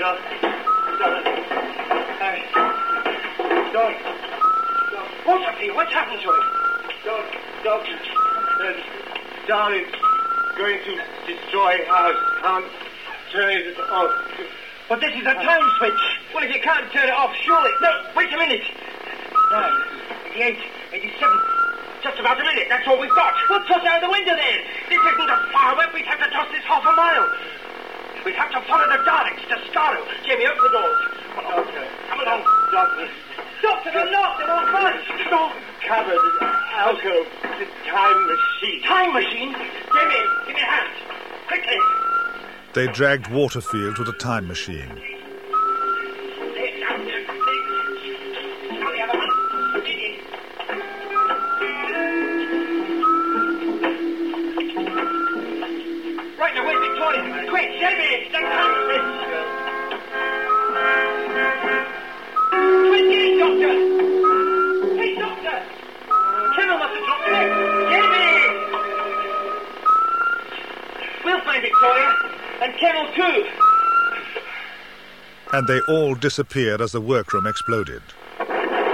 What's up here? What's happened to him? Doctor, Darling's going to destroy our can't turn it off. But this is a time switch. Well, if you can't turn it off, surely... No, wait a minute. 9, 88, 87. Just about a minute. That's all we've got. Well, toss out the window then. This isn't a far away. We'd have to toss this half a mile. We'd have to follow the Daleks to Scarrow. Jamie, open the doors. Come along. Doctor. Come along. Doctor, they're locked. They're all fine. Cupboard, alcove, the time machine. Time machine? Jamie, give me a hand. Quickly. They dragged Waterfield to the time machine. Right now, where's Victoria? Quick, Jamie, the time machine. 28, Doctor. Hey, Doctor. Kennel must have dropped it. Jamie! We'll find Victoria. And Kennel too. And they all disappeared as the workroom exploded.